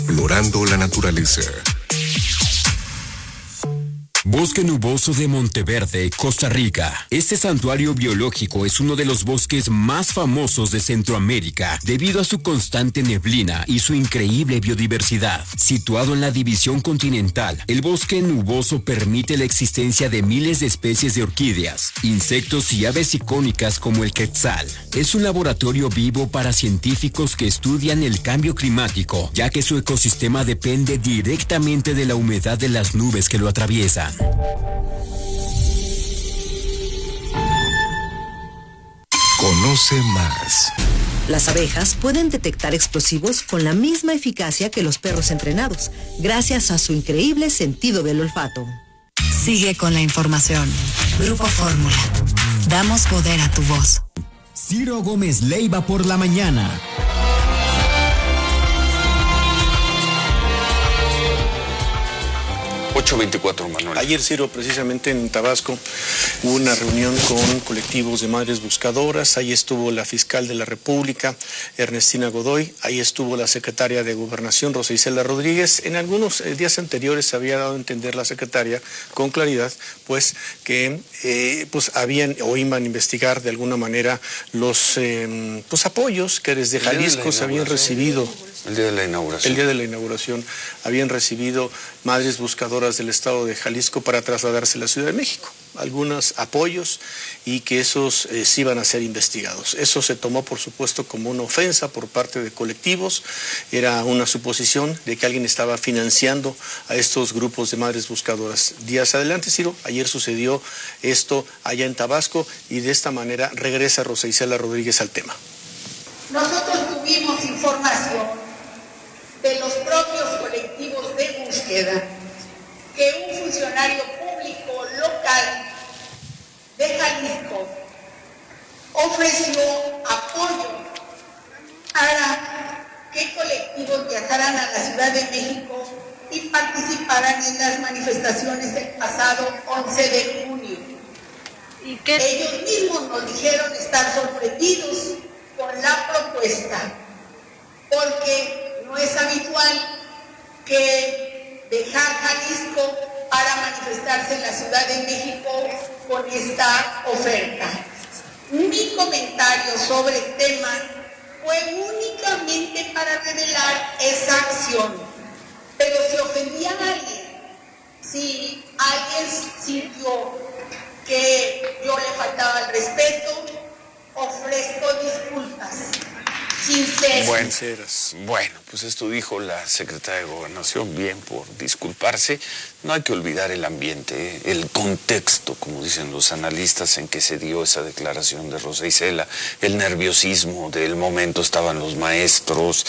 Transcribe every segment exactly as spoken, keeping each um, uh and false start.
Explorando la naturaleza. Bosque Nuboso de Monteverde, Costa Rica. Este santuario biológico es uno de los bosques más famosos de Centroamérica debido a su constante neblina y su increíble biodiversidad. Situado en la división continental, el bosque nuboso permite la existencia de miles de especies de orquídeas, insectos y aves icónicas como el quetzal. Es un laboratorio vivo para científicos que estudian el cambio climático, ya que su ecosistema depende directamente de la humedad de las nubes que lo atraviesan. Conoce más. Las abejas pueden detectar explosivos con la misma eficacia que los perros entrenados, gracias a su increíble sentido del olfato. Sigue con la información. Grupo Fórmula. Damos poder a tu voz. Ciro Gómez Leiva por la mañana. ocho veinticuatro, Manuel. Ayer, Ciro, precisamente en Tabasco, hubo una reunión con colectivos de madres buscadoras. Ahí estuvo la fiscal de la República, Ernestina Godoy. Ahí estuvo la secretaria de Gobernación, Rosa Isela Rodríguez. En algunos días anteriores se había dado a entender la secretaria con claridad, pues, que eh, pues, habían o iban a investigar de alguna manera los eh, pues, apoyos que desde Jalisco se habían recibido. El día de la inauguración. El día de la inauguración habían recibido madres buscadoras del estado de Jalisco para trasladarse a la Ciudad de México. Algunos apoyos y que esos eh, sí iban a ser investigados. Eso se tomó, por supuesto, como una ofensa por parte de colectivos. Era una suposición de que alguien estaba financiando a estos grupos de madres buscadoras. Días adelante, Ciro, ayer sucedió esto allá en Tabasco y de esta manera regresa Rosa Isela Rodríguez al tema. Nosotros tuvimos información de los propios colectivos de búsqueda que un funcionario público local de Jalisco ofreció apoyo para que colectivos viajaran a la Ciudad de México y participaran en las manifestaciones del pasado once de junio. ¿Y qué? Ellos mismos nos dijeron estar sorprendidos con la propuesta, porque no es habitual que dejar Jalisco para manifestarse en la Ciudad de México con esta oferta. Mi comentario sobre el tema fue únicamente para revelar esa acción, pero si ofendía a alguien, si alguien sintió que yo le faltaba el respeto, ofrezco disculpas sinceras. Bueno, bueno, pues esto dijo la secretaria de Gobernación, bien por disculparse. No hay que olvidar el ambiente, el contexto, como dicen los analistas, en que se dio esa declaración de Rosa Isela, el nerviosismo del momento, estaban los maestros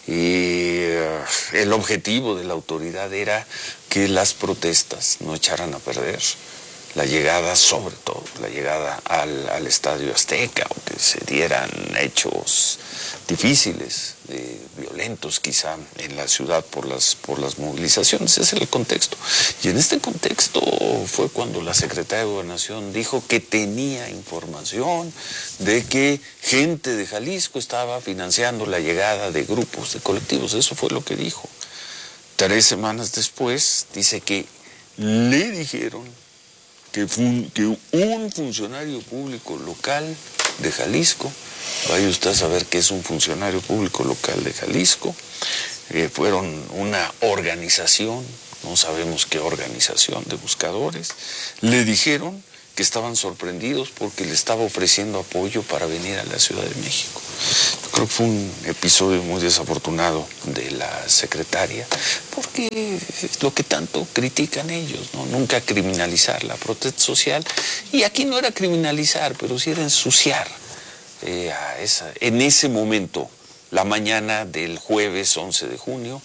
y uh, el objetivo de la autoridad era que las protestas no echaran a perder la llegada, sobre todo, la llegada al, al Estadio Azteca, o que se dieran hechos difíciles, eh, violentos quizá en la ciudad por las, por las movilizaciones. Ese era el contexto. Y en este contexto fue cuando la secretaria de Gobernación dijo que tenía información de que gente de Jalisco estaba financiando la llegada de grupos, de colectivos. Eso fue lo que dijo. Tres semanas después dice que le dijeron Que, fun, que un funcionario público local de Jalisco, vaya usted a saber que es un funcionario público local de Jalisco, eh, fueron una organización, no sabemos qué organización de buscadores, le dijeron que estaban sorprendidos porque le estaba ofreciendo apoyo para venir a la Ciudad de México. Yo creo que fue un episodio muy desafortunado de la secretaria, porque es lo que tanto critican ellos, ¿no? Nunca criminalizar la protesta social. Y aquí no era criminalizar, pero sí era ensuciar eh, a esa, en ese momento, la mañana del jueves once de junio,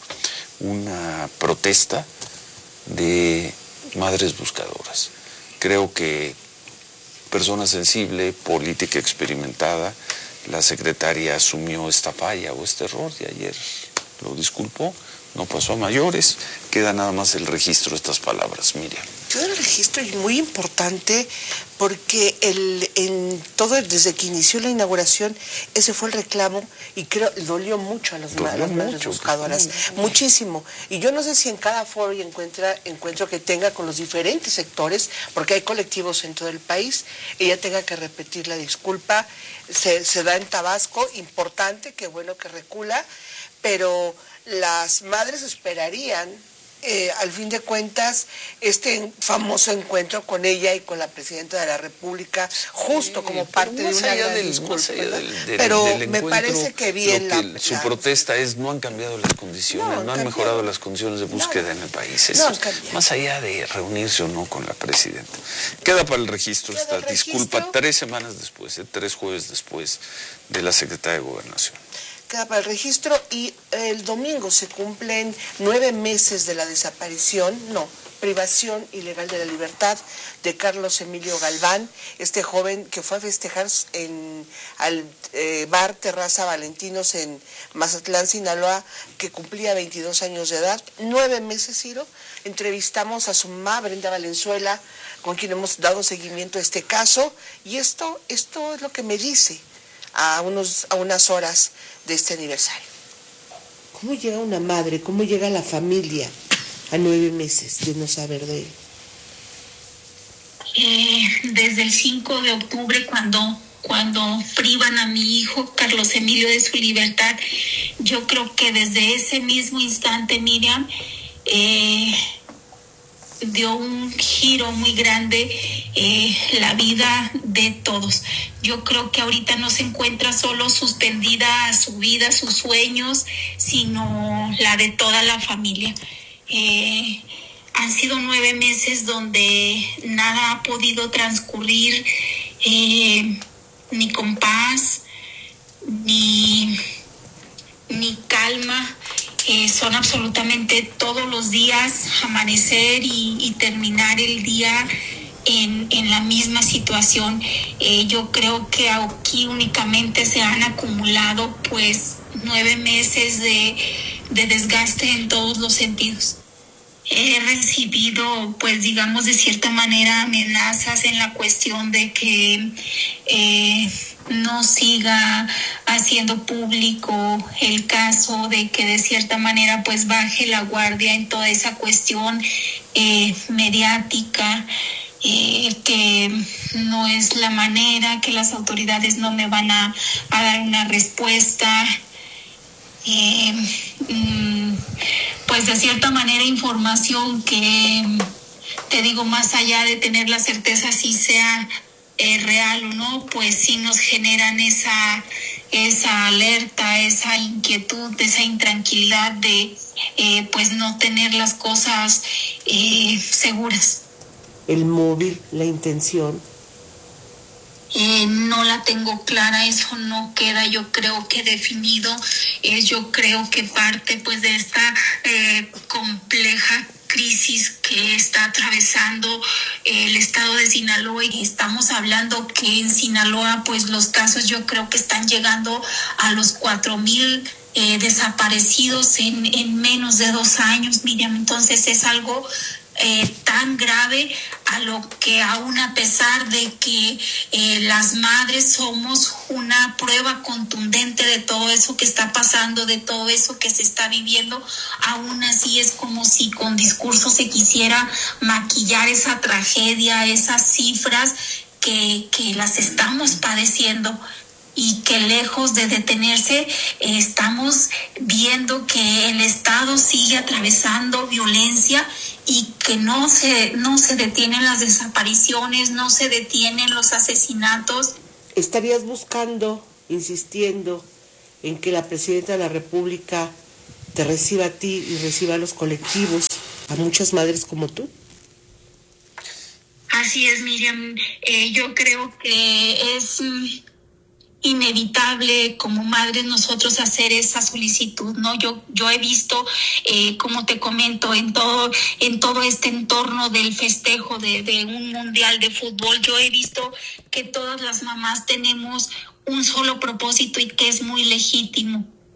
una protesta de madres buscadoras. Creo que persona sensible, política experimentada, la secretaria asumió esta falla o este error y ayer lo disculpó, no pasó a mayores, queda nada más el registro de estas palabras, Miriam. Yo el registro es muy importante porque el, en todo, desde que inició la inauguración, ese fue el reclamo y creo dolió mucho a las, a las madres buscadoras, sí, muchísimo. Y yo no sé si en cada foro y encuentra, encuentro que tenga con los diferentes sectores, porque hay colectivos en todo el país, ella tenga que repetir la disculpa. Se, se da en Tabasco, importante, qué bueno que recula, pero las madres esperarían, eh, al fin de cuentas, este famoso encuentro con ella y con la presidenta de la República, justo sí, como parte de una gran del, disculpa, más allá ¿no? del, del, pero del me parece que bien lo que la, su la... protesta es no han cambiado las condiciones, no, no han cambiado. mejorado las condiciones de búsqueda no, en el país. Eso, no más allá de reunirse o no con la presidenta. Queda para el registro Queda esta el registro. disculpa tres semanas después, eh, tres jueves después de la secretaria de Gobernación. Queda para el registro y el domingo se cumplen nueve meses de la desaparición, no, privación ilegal de la libertad de Carlos Emilio Galván, este joven que fue a festejar en al eh, bar Terraza Valentinos en Mazatlán, Sinaloa, que cumplía veintidós años de edad, nueve meses, Ciro. Entrevistamos a su mamá, Brenda Valenzuela, con quien hemos dado seguimiento a este caso, y esto, esto es lo que me dice a, unos, a unas horas de este aniversario. ¿Cómo llega una madre, cómo llega la familia a nueve meses de no saber de él? Eh, desde el cinco de octubre, cuando, cuando privan a mi hijo Carlos Emilio de su libertad, yo creo que desde ese mismo instante, Miriam, eh, dio un giro muy grande eh, la vida de todos. Yo creo que ahorita no se encuentra solo suspendida su vida, sus sueños, sino la de toda la familia. Eh, han sido nueve meses donde nada ha podido transcurrir eh, ni con paz, ni, ni calma. Eh, son absolutamente todos los días amanecer y, y terminar el día en, en la misma situación. Eh, yo creo que aquí únicamente se han acumulado pues nueve meses de, de desgaste en todos los sentidos. He recibido, pues digamos de cierta manera, amenazas en la cuestión de que eh, no siga haciendo público el caso, de que de cierta manera pues baje la guardia en toda esa cuestión eh, mediática, eh, que no es la manera, que las autoridades no me van a, a dar una respuesta. Eh, pues de cierta manera información que, te digo, más allá de tener la certeza si sea eh, real o no, pues sí nos generan esa, esa alerta, esa inquietud, esa intranquilidad de eh, pues no tener las cosas eh, seguras. El móvil, la intención. Eh, no la tengo clara, eso no queda, yo creo que definido. Eh, yo creo que parte pues de esta eh, compleja crisis que está atravesando eh, el estado de Sinaloa, y estamos hablando que en Sinaloa pues los casos yo creo que están llegando a los cuatro mil eh, desaparecidos en, en menos de dos años, Miriam. Entonces es algo Eh, tan grave, a lo que aún a pesar de que eh, las madres somos una prueba contundente de todo eso que está pasando, de todo eso que se está viviendo, aún así es como si con discurso se quisiera maquillar esa tragedia, esas cifras que, que las estamos padeciendo. Y que lejos de detenerse, eh, estamos viendo que el Estado sigue atravesando violencia y que no se, no se detienen las desapariciones, no se detienen los asesinatos. ¿Estarías buscando, insistiendo, en que la Presidenta de la República te reciba a ti y reciba a los colectivos, a muchas madres como tú? Así es, Miriam. Eh, yo creo que es inevitable como madres nosotros hacer esa solicitud, ¿no? Yo yo he visto, eh, como te comento, en todo en todo este entorno del festejo de, de un mundial de fútbol, yo he visto que todas las mamás tenemos un solo propósito y que es muy legítimo.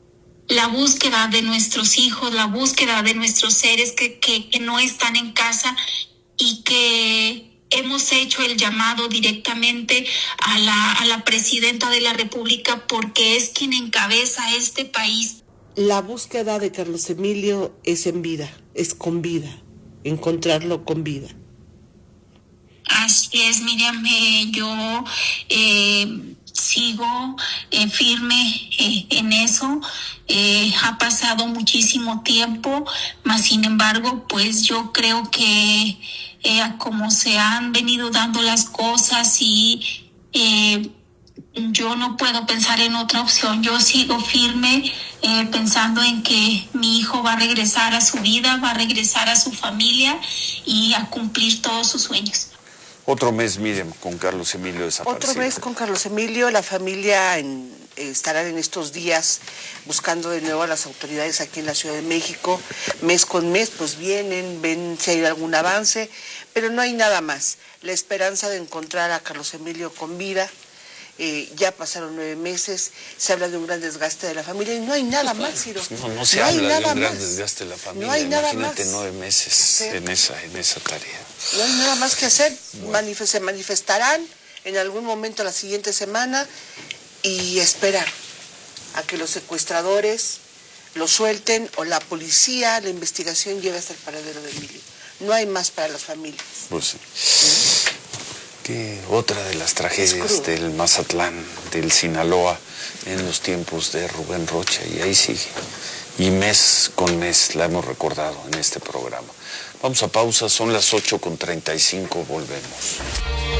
la búsqueda de nuestros hijos, la búsqueda de nuestros seres que, que, que no están en casa y que hemos hecho el llamado directamente a la, a la presidenta de la República porque es quien encabeza este país. La búsqueda de Carlos Emilio es en vida, es con vida, encontrarlo con vida. Así es, Miriam, eh, yo eh, sigo eh, firme eh, en eso. Eh, ha pasado muchísimo tiempo, mas sin embargo, pues yo creo que eh, como se han venido dando las cosas y eh, yo no puedo pensar en otra opción. Yo sigo firme eh, pensando en que mi hijo va a regresar a su vida, va a regresar a su familia y a cumplir todos sus sueños. Otro mes, Miriam, con Carlos Emilio desaparecido. Otro mes con Carlos Emilio, la familia en, eh, estará en estos días buscando de nuevo a las autoridades aquí en la Ciudad de México. Mes con mes, pues vienen, ven si hay algún avance, pero no hay nada más. La esperanza de encontrar a Carlos Emilio con vida. Eh, ya pasaron nueve meses, se habla de un gran desgaste de la familia y no hay nada más, Ciro. No, no se no habla de un gran más. desgaste de la familia. No hay nada Imagínate más. nueve meses en esa, en esa tarea. No hay nada más que hacer. Manif- se manifestarán en algún momento la siguiente semana y esperar a que los secuestradores lo suelten o la policía, la investigación lleve hasta el paradero de Emilio. No hay más para las familias. Pues sí. Que otra de las tragedias del Mazatlán, del Sinaloa, en los tiempos de Rubén Rocha, y ahí sigue. Y mes con mes la hemos recordado en este programa. Vamos a pausa, son las ocho con treinta y cinco, volvemos.